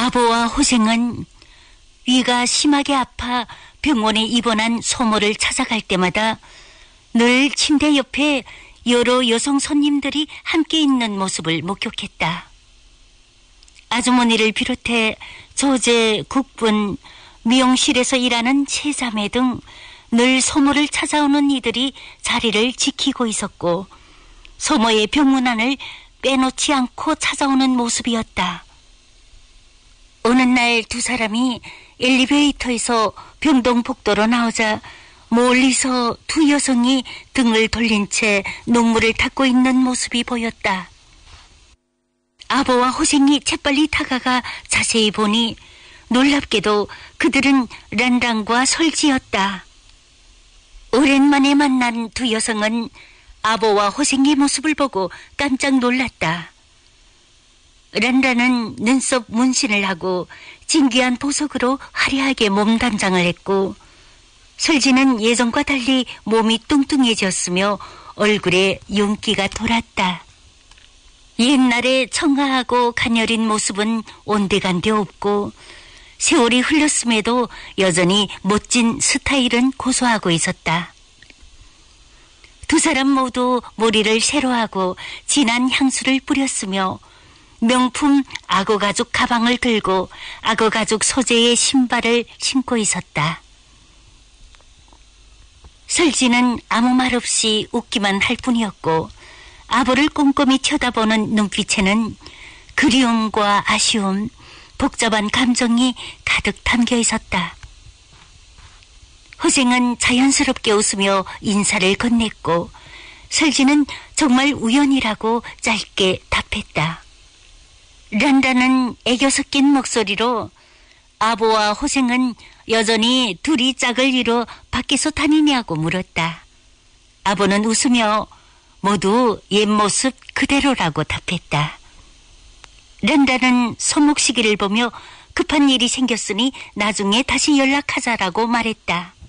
아보와 호생은 위가 심하게 아파 병원에 입원한 소모를 찾아갈 때마다 늘 침대 옆에 여러 여성 손님들이 함께 있는 모습을 목격했다. 아주머니를 비롯해 조제, 국분, 미용실에서 일하는 세자매 등 늘 소모를 찾아오는 이들이 자리를 지키고 있었고 소모의 병문안을 빼놓지 않고 찾아오는 모습이었다. 어느 날 두 사람이 엘리베이터에서 병동복도로 나오자 멀리서 두 여성이 등을 돌린 채 눈물을 닦고 있는 모습이 보였다. 아보와 호생이 재빨리 다가가 자세히 보니 놀랍게도 그들은 란랑과 설지였다. 오랜만에 만난 두 여성은 아보와 호생의 모습을 보고 깜짝 놀랐다. 란란은 눈썹 문신을 하고 진귀한 보석으로 화려하게 몸담장을 했고 설지는 예전과 달리 몸이 뚱뚱해졌으며 얼굴에 윤기가 돌았다. 옛날에 청아하고 가녀린 모습은 온데간데 없고 세월이 흘렀음에도 여전히 멋진 스타일은 고수하고 있었다. 두 사람 모두 머리를 새로 하고 진한 향수를 뿌렸으며 명품 악어가죽 가방을 들고 악어가죽 소재의 신발을 신고 있었다. 설지는 아무 말 없이 웃기만 할 뿐이었고 아보를 꼼꼼히 쳐다보는 눈빛에는 그리움과 아쉬움, 복잡한 감정이 가득 담겨 있었다. 호생은 자연스럽게 웃으며 인사를 건넸고 설지는 정말 우연이라고 짧게 답했다. 란란은 애교 섞인 목소리로 아보와 호생은 여전히 둘이 짝을 이뤄 밖에서 다니냐고 물었다. 아보는 웃으며 모두 옛 모습 그대로라고 답했다. 란란은 손목 시계를 보며 급한 일이 생겼으니 나중에 다시 연락하자라고 말했다.